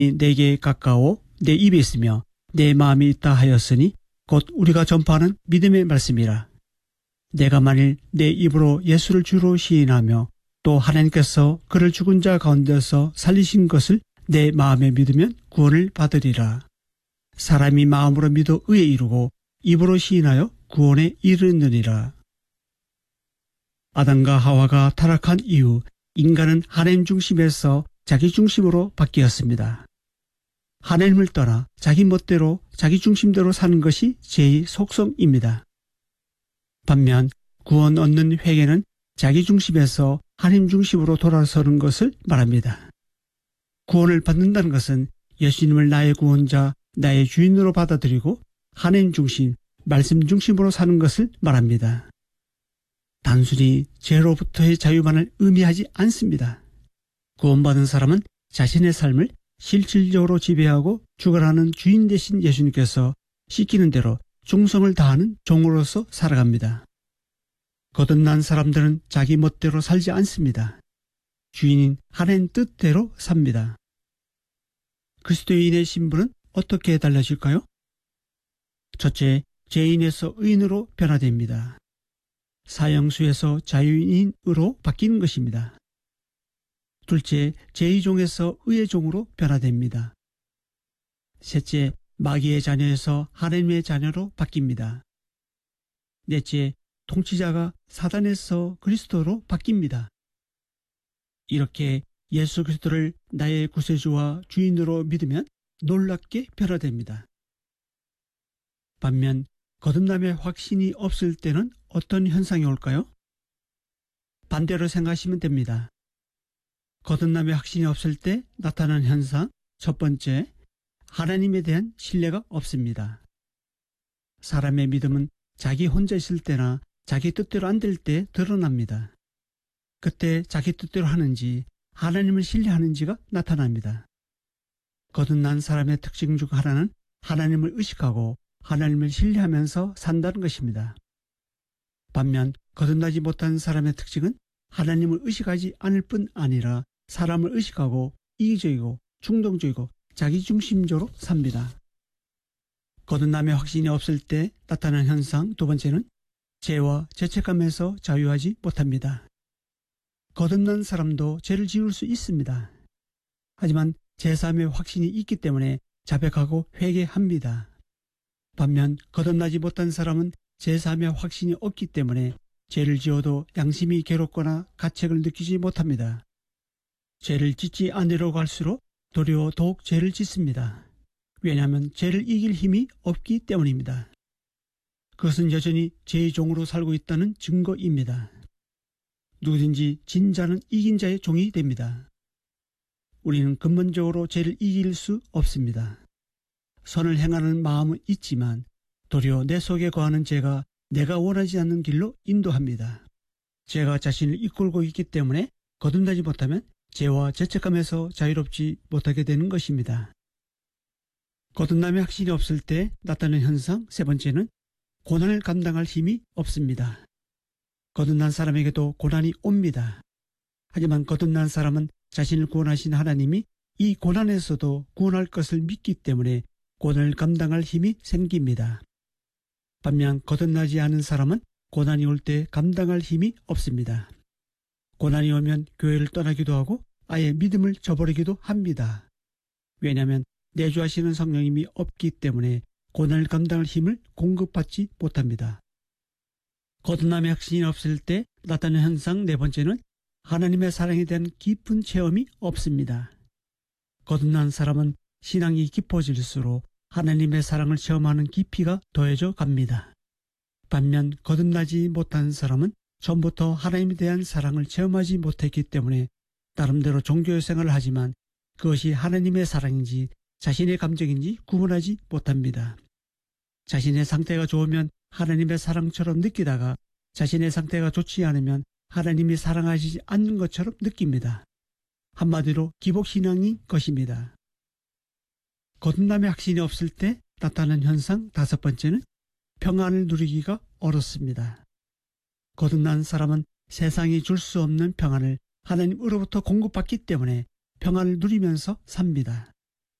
내게 가까워 내 입에 있으며 내 마음에 있다 하였으니 곧 우리가 전파하는 믿음의 말씀이라. 내가 만일 내 입으로 예수를 주로 시인하며 또 하나님께서 그를 죽은 자 가운데서 살리신 것을 내 마음에 믿으면 구원을 받으리라. 사람이 마음으로 믿어 의에 이르고 입으로 시인하여 구원에 이르느니라. 아담과 하와가 타락한 이후 인간은 하나님 중심에서 자기 중심으로 바뀌었습니다. 하나님을 떠나 자기 멋대로 자기 중심대로 사는 것이 죄의 속성입니다. 반면 구원 얻는 회개는 자기 중심에서 하나님 중심으로 돌아서는 것을 말합니다. 구원을 받는다는 것은 예수님을 나의 구원자, 나의 주인으로 받아들이고 하나님 중심, 말씀 중심으로 사는 것을 말합니다. 단순히 죄로부터의 자유만을 의미하지 않습니다. 구원받은 사람은 자신의 삶을 실질적으로 지배하고 주관하는 주인 되신 예수님께서 시키는 대로 충성을 다하는 종으로서 살아갑니다. 거듭난 사람들은 자기 멋대로 살지 않습니다. 주인인 하나님 뜻대로 삽니다. 그리스도인의 신분은 어떻게 달라질까요? 첫째, 죄인에서 의인으로 변화됩니다. 사형수에서 자유인으로 바뀌는 것입니다. 둘째, 죄의 종에서 의의 종으로 변화됩니다. 셋째, 마귀의 자녀에서 하나님의 자녀로 바뀝니다. 넷째, 통치자가 사단에서 그리스도로 바뀝니다. 이렇게 예수 그리스도를 나의 구세주와 주인으로 믿으면 놀랍게 변화됩니다. 반면 거듭남의 확신이 없을 때는 어떤 현상이 올까요? 반대로 생각하시면 됩니다. 거듭남의 확신이 없을 때 나타나는 현상, 첫 번째, 하나님에 대한 신뢰가 없습니다. 사람의 믿음은 자기 혼자 있을 때나 자기 뜻대로 안 될 때 드러납니다. 그때 자기 뜻대로 하는지 하나님을 신뢰하는지가 나타납니다. 거듭난 사람의 특징 중 하나는 하나님을 의식하고 하나님을 신뢰하면서 산다는 것입니다. 반면 거듭나지 못한 사람의 특징은 하나님을 의식하지 않을 뿐 아니라 사람을 의식하고 이기적이고 충동적이고 자기중심적으로 삽니다. 거듭남의 확신이 없을 때 나타나는 현상 두 번째는 죄와 죄책감에서 자유하지 못합니다. 거듭난 사람도 죄를 지을 수 있습니다. 하지만 제3의 확신이 있기 때문에 자백하고 회개합니다. 반면 거듭나지 못한 사람은 제3의 확신이 없기 때문에 죄를 지어도 양심이 괴롭거나 가책을 느끼지 못합니다. 죄를 짓지 않으려고 할수록 도리어 더욱 죄를 짓습니다. 왜냐하면 죄를 이길 힘이 없기 때문입니다. 그것은 여전히 죄의 종으로 살고 있다는 증거입니다. 누구든지 진 자는 이긴 자의 종이 됩니다. 우리는 근본적으로 죄를 이길 수 없습니다. 선을 행하는 마음은 있지만 도리어 내 속에 거하는 죄가 내가 원하지 않는 길로 인도합니다. 죄가 자신을 이끌고 있기 때문에 거듭나지 못하면 죄와 죄책감에서 자유롭지 못하게 되는 것입니다. 거듭남의 확신이 없을 때 나타나는 현상 세 번째는 고난을 감당할 힘이 없습니다. 거듭난 사람에게도 고난이 옵니다. 하지만 거듭난 사람은 자신을 구원하신 하나님이 이 고난에서도 구원할 것을 믿기 때문에 고난을 감당할 힘이 생깁니다. 반면 거듭나지 않은 사람은 고난이 올 때 감당할 힘이 없습니다. 고난이 오면 교회를 떠나기도 하고 아예 믿음을 저버리기도 합니다. 왜냐하면 내주하시는 성령님이 없기 때문에 고난을 감당할 힘을 공급받지 못합니다. 거듭남의 확신이 없을 때 나타나는 현상 네 번째는 하나님의 사랑에 대한 깊은 체험이 없습니다. 거듭난 사람은 신앙이 깊어질수록 하나님의 사랑을 체험하는 깊이가 더해져 갑니다. 반면 거듭나지 못한 사람은 처음부터 하나님에 대한 사랑을 체험하지 못했기 때문에 나름대로 종교 생활을 하지만 그것이 하나님의 사랑인지 자신의 감정인지 구분하지 못합니다. 자신의 상태가 좋으면 하나님의 사랑처럼 느끼다가 자신의 상태가 좋지 않으면 하나님이 사랑하시지 않는 것처럼 느낍니다. 한마디로 기복신앙인 것입니다. 거듭남의 확신이 없을 때 나타나는 현상 다섯 번째는 평안을 누리기가 어렵습니다. 거듭난 사람은 세상이 줄 수 없는 평안을 하나님으로부터 공급받기 때문에 평안을 누리면서 삽니다.